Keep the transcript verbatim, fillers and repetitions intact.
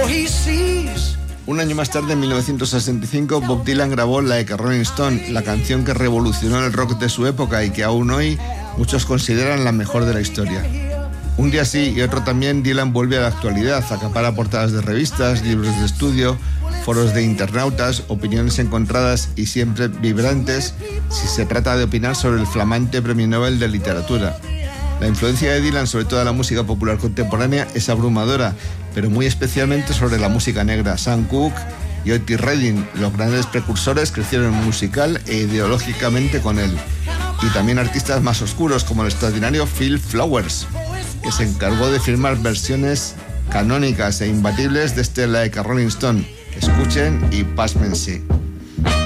Un año más tarde, en mil novecientos sesenta y cinco, Bob Dylan grabó Like a Rolling Stone, la canción que revolucionó el rock de su época y que aún hoy muchos consideran la mejor de la historia. Un día sí y otro también, Dylan vuelve a la actualidad, acapara portadas de revistas, libros de estudio, foros de internautas, opiniones encontradas y siempre vibrantes si se trata de opinar sobre el flamante Premio Nobel de Literatura. La influencia de Dylan sobre toda la música popular contemporánea es abrumadora, pero muy especialmente sobre la música negra. Sam Cooke y Otis Redding, los grandes precursores, crecieron musical e ideológicamente con él. Y también artistas más oscuros como el extraordinario Phil Flowers, que se encargó de firmar versiones canónicas e imbatibles de este Like a Rolling Stone. Escuchen y pásmense.